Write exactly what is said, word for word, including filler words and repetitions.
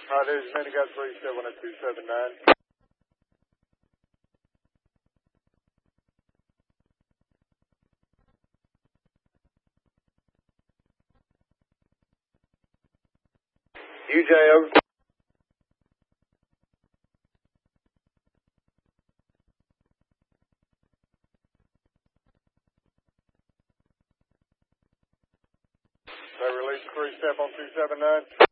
Uh, there's many got three seven at two seven nine. U J over. They released three step on two seven nine.